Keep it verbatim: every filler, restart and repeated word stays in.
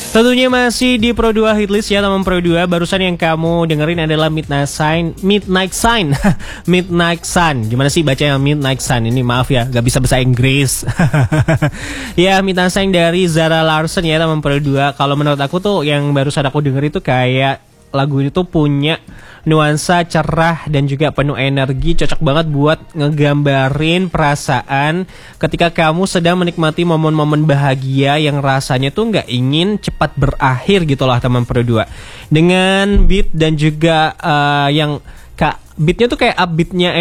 Tentunya masih di Pro dua Hitlist ya teman Pro dua. Barusan yang kamu dengerin adalah Midnight Sign Midnight Sign Midnight Sun. Gimana sih bacanya Midnight Sun ini? Maaf ya, gak bisa bahasa Inggris. Ya, Midnight Sign dari Zara Larsson ya teman Pro dua. Kalau menurut aku tuh yang barusan aku denger itu kayak lagu itu punya nuansa cerah dan juga penuh energi, cocok banget buat ngegambarin perasaan ketika kamu sedang menikmati momen-momen bahagia yang rasanya tuh nggak ingin cepat berakhir gitu lah teman Pro dua. Dengan beat dan juga uh, yang kak beatnya tuh kayak upbeatnya